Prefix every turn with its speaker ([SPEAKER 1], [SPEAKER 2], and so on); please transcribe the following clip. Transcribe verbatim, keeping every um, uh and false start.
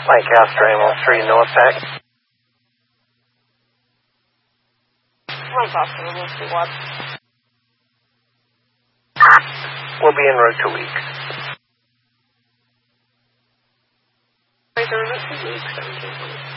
[SPEAKER 1] Lancaster, Ammo three, no effect.
[SPEAKER 2] Lancaster, we'll see what.
[SPEAKER 1] We'll be en route two weeks.
[SPEAKER 2] Wait, there are two weeks.